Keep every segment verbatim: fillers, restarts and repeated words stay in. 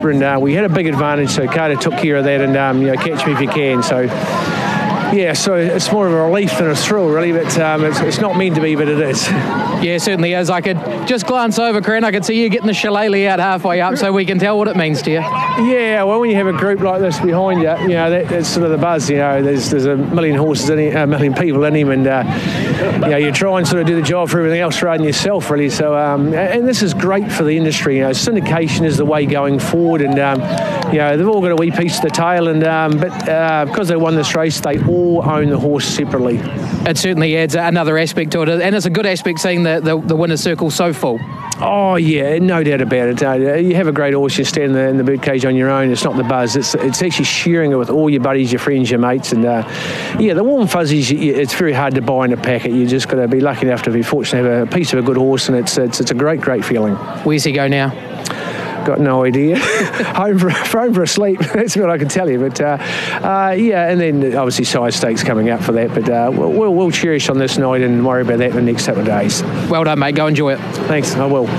and uh, we had a big advantage, so Carter took care of that, and um, you know, catch me if you can. So yeah, so it's more of a relief than a thrill, really, but um, it's, it's not meant to be, but it is. Yeah, certainly is. I could just glance over, Corinne, I could see you getting the shillelagh out halfway up, so we can tell what it means to you. Yeah, well, when you have a group like this behind you, you know, that, that's sort of the buzz, you know, there's there's a million horses in him, a million people in him, and, uh, you know, you try and sort of do the job for everything else rather than yourself, really. So, um, and this is great for the industry, you know, syndication is the way going forward, and, um, you know, they've all got a wee piece of the tail, and um, but uh, because they won this race, they all own the horse separately. It certainly adds another aspect to it, and it's a good aspect seeing the, the, the winner's circle so full. Oh yeah, no doubt about it. Uh, you have a great horse, you stand in the, in the birdcage on your own. It's not the buzz. It's it's actually sharing it with all your buddies, your friends, your mates, and uh, yeah, the warm fuzzies. It's very hard to buy in a packet. You just got to be lucky enough to be fortunate to have a piece of a good horse, and it's it's, it's a great great feeling. Where's he go now? Got no idea. home for home for a sleep. That's what I can tell you. But uh, uh, yeah, and then obviously size stakes coming up for that. But uh, we'll, we'll cherish on this night and worry about that in the next couple of days. Well done, mate. Go enjoy it. Thanks. I will.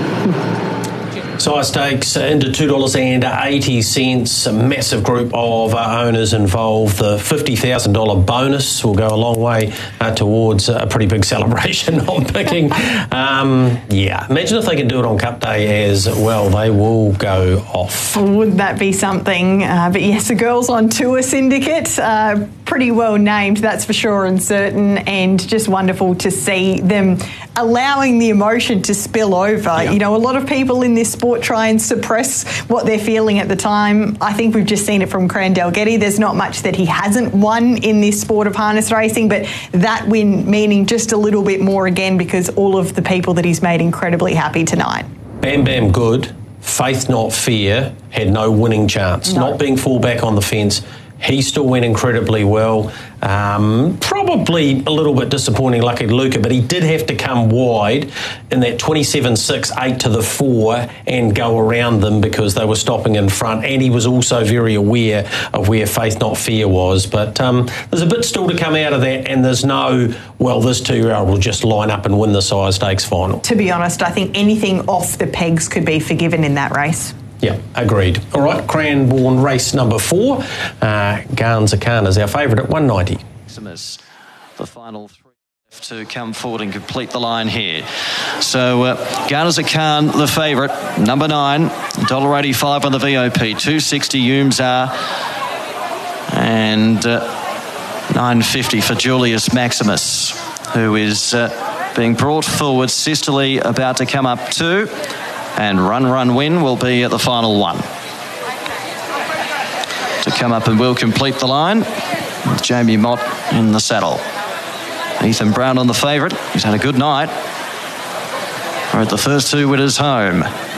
Size stakes into two dollars eighty. A massive group of uh, owners involved. The fifty thousand dollars bonus will go a long way uh, towards a pretty big celebration on picking. Um, yeah, imagine if they can do it on Cup Day as well. They will go off. Wouldn't that be something? Uh, but yes, the Girls on Tour Syndicate, uh, pretty well named, that's for sure and certain, and just wonderful to see them allowing the emotion to spill over. Yeah. You know, a lot of people in this sport try and suppress what they're feeling at the time. I think we've just seen it from Cran Dalgety. There's not much that he hasn't won in this sport of harness racing, but that win meaning just a little bit more again because all of the people that he's made incredibly happy tonight. Bam Bam Good, Faith Not Fear, had no winning chance. No. Not being fullback on the fence. He still went incredibly well. Um, probably a little bit disappointing, lucky Luca, but he did have to come wide in that twenty-seven six, eight to the four and go around them because they were stopping in front. And he was also very aware of where Faith Not Fear was. But um, there's a bit still to come out of that, and there's no, well, this two-year-old will just line up and win the size stakes final. To be honest, I think anything off the pegs could be forgiven in that race. Yeah, agreed. All right, Cranbourne race number four. Uh, Garnza Khan is our favourite at one ninety. The final three to come forward and complete the line here. So uh, Garnza Khan, the favourite, number nine, one dollar eighty-five on the V O P, two sixty Umzar, and uh, nine fifty for Julius Maximus, who is uh, being brought forward. Sisterly about to come up too. And Run Run Win will be at the final one. To come up and will complete the line with Jamie Mott in the saddle. Ethan Brown on the favourite. He's had a good night. Rode the first two winners home.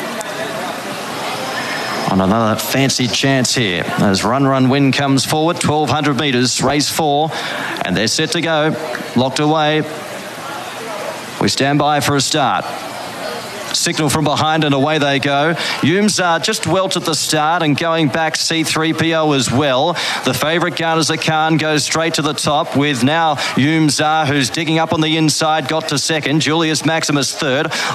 On another fancy chance here as Run Run Win comes forward. twelve hundred metres, race four. And they're set to go. Locked away. We stand by for a start. Signal from behind and away they go. Umzar just welt at the start and going back C three P O as well. The favourite Garnza Khan goes straight to the top with now Umzar, who's digging up on the inside, got to second. Julius Maximus third.